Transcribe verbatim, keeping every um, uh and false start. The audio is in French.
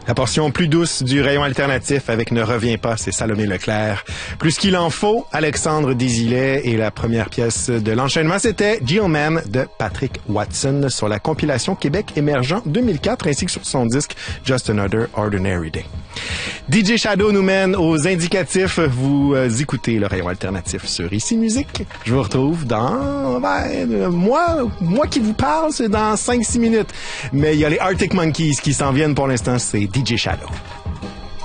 La portion plus douce du rayon alternatif avec Ne reviens pas, c'est Salomé Leclerc. Plus qu'il en faut, Alexandre Désilet. Et la première pièce de l'enchaînement, c'était G-O-Man de Patrick Watson sur la compilation Québec émergent deux mille quatre ainsi que sur son disque Just Another Ordinary Day. D J Shadow nous mène aux indicatifs. Vous euh, écoutez le rayon alternatif sur Ici Musique. Je vous retrouve dans... Ben, moi, moi qui vous parle, c'est dans cinq six minutes. Mais il y a les Arctic Monkeys qui s'en viennent pour l'instant, c'est D J Shadow.